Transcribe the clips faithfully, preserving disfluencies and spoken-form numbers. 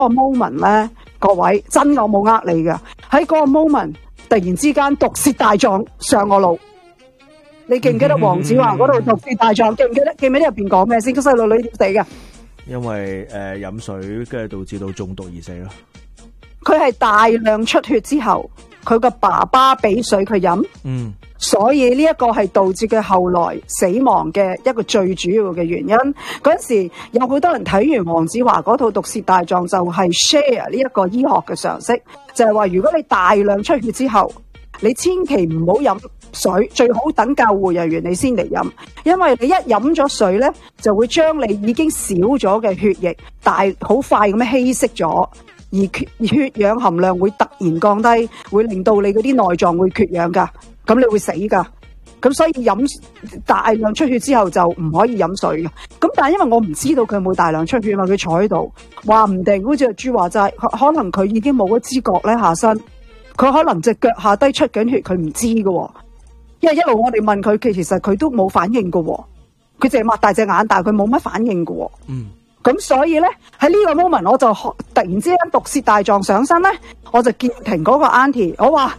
個 moment 咧，各位真我冇呃你㗎，喺嗰個 moment 突然之間毒舌大狀上我腦。你記唔記得黃子華嗰度毒舌大狀？記唔記得？記唔記得入邊講咩先？個細路女點死㗎？ 因為誒飲水跟住導致到中毒而死咯。 佢係大量出血之後，佢個爸爸俾水佢飲， 嗯， 所以呢一個係導致佢後來死亡嘅一個最主要嘅原因。嗰陣時有好多人睇完黃子華嗰套《毒舌大狀》，就係 share 呢一個醫學嘅常識，就係話如果你大量出血之後，你千祈唔好飲水，最好等救護人員你先嚟飲，因為你一飲咗水呢，就會將你已經少咗嘅血液大好快咁樣稀釋咗。而血氧含量會突然降低，會令到你嗰啲內臟會缺氧噶，咁你會死噶。咁所以飲大量出血之後就唔可以飲水嘅。咁但係因為我唔知道佢有冇大量出血嘛，佢坐喺度，話唔定好似阿朱話齋，可能佢已經冇咗知覺咧下身，佢可能隻腳下低出緊血，佢唔知嘅。因為一路我哋問佢，其實佢都冇反應嘅，佢淨係擘大隻眼，但係佢冇乜反應嘅。嗯。咁所以咧喺呢個 moment 我就突然之間毒舌大狀上身咧，我就叫停嗰個 auntie， 我話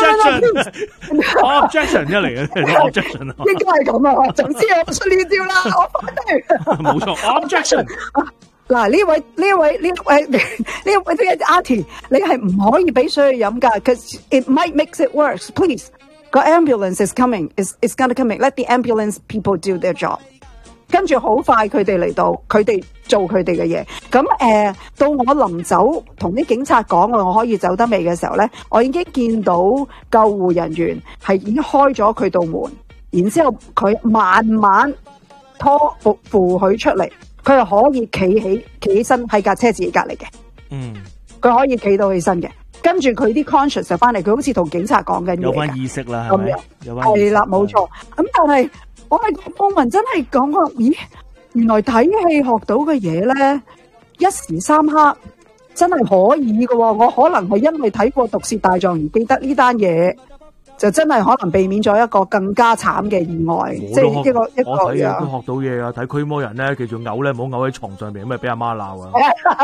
objection，objection 一嚟嘅 objection 啊， 應該係咁啊，總之我出呢招啦，我反對， 冇錯 objection。 嗱呢位呢位呢位呢位呢位 auntie， 你係唔可以俾水去飲噶 ，cause it might makes it worse。Please， 個 ambulance is coming，is is gonna come。Let the ambulance people do their job。跟住好快佢哋嚟到，佢哋做佢哋嘅嘢。咁誒、呃，到我臨走同啲警察講我可以走得未嘅時候咧，我已經見到救護人員係已經開咗佢道門，然之後佢慢慢拖扶扶佢出嚟，佢係可以企起企起身喺架車自己隔離嘅。嗯，佢可以企到起身嘅。跟住佢啲 conscious 就翻嚟，佢好似同警察講緊嘢， 有翻意識啦，係咪？有翻係啦，冇錯。咁但係。我係個網民真係講過，咦？原來睇戲學到嘅嘢咧，一時三刻真係可以嘅。我可能係因為睇過《毒舌大狀》而記得呢單嘢，就真係可能避免咗一個更加慘嘅意外。即係一個一個。我睇嘢都學到嘢啊！睇驅魔人咧，記住嘔咧，唔好嘔喺床上邊，咁咪俾阿媽鬧啊！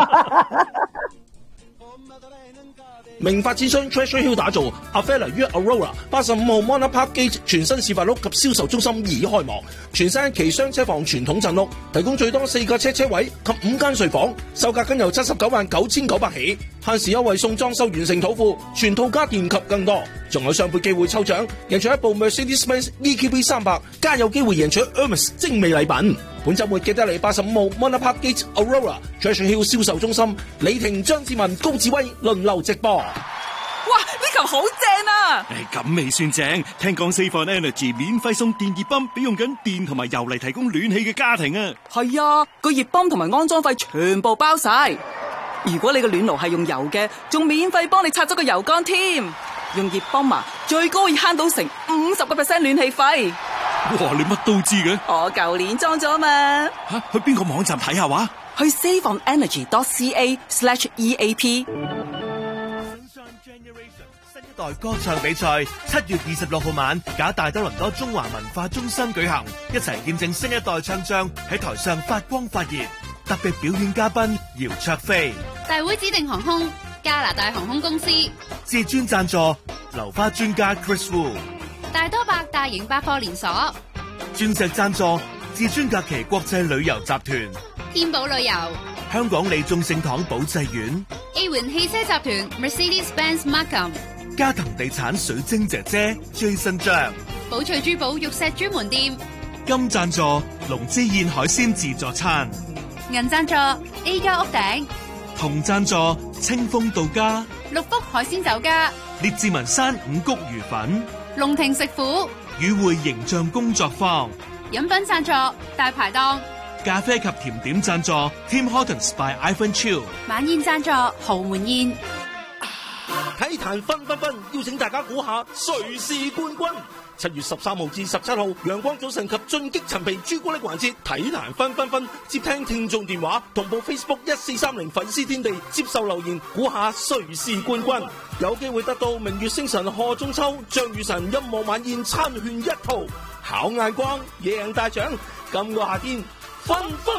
明發諮詢 Treasure Hill 打造 Avella 於 Aurora 八十五號 Monarch Park Gate 全新示範屋及銷售中心已開幕，全新一期雙車房傳統鎮屋，提供最多四個車車位及五間睡房，售價僅由七十九萬九千九百起，限時優惠送裝修完成土庫，全套家電及更多，仲有雙倍機會抽獎，贏取一部 Mercedes-Benz E Q B 三百，加有機會贏取 Hermes 精美禮品。本週末記得嚟八十五號 Monarch Park Gate Aurora Treasure Hill 銷售中心，李婷、張志文、高志威輪流直播。 哇！呢球好正啊！誒，咁未算正，聽講 Save On Energy 免費送電熱泵俾用緊電同埋油嚟提供暖氣嘅家庭啊！係啊，個熱泵同埋安裝費全部包晒。如果你個暖爐係用油嘅，仲免費幫你拆咗個油缸添。用熱泵啊，最高可以慳到成五十個 percent 暖氣費。 哇！你乜都知嘅？ 我舊年裝咗嘛。 吓，去邊個網站睇下話？ 去 saveonenergy.ca slash EAP。 新一代歌唱比賽七月二十六號晚，假大多倫多中華文化中心舉行，一齊見證新一代唱將喺台上發光發熱。特別表演嘉賓姚焯菲， 大會指定航空加拿大航空公司， 至尊贊助流花專家 Chris Wu， 大多百大型百貨連鎖， 鑽石贊助至尊假期國際旅遊集團， 天寶旅遊， 香港利眾聖堂保濟院， A 環汽車集團 Mercedes-Benz Markham， 嘉騰地產水晶姐姐 Jason 張， 寶翠珠寶玉石專門店， 金贊助龍之燕海鮮自助餐， 銀贊助 A 家屋頂， 銅贊助清風到家， 六福海鮮酒家， 列治文山五穀魚粉， 龍庭食府， 與會形象工作坊， 飲品贊助大排檔， 咖啡及甜點贊助 Tim Hortons by Ivan Chill， 晚宴贊助豪門宴。 體壇分分分，邀請大家估下誰是冠軍。七月十三號至十七號，陽光早晨及進擊陳皮朱古力環節，體壇分分分，接聽聽眾電話，同步 Facebook 一四三零粉絲天地接受留言，估下誰是冠軍，有機會得到明月星辰賀中秋、張雨晨音樂晚宴餐券一套，考眼光贏大獎，今個夏天分分